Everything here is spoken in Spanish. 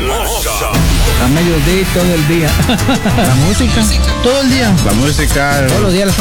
A mediodía todo el día. La música. Todo el día. La música. Todos los días.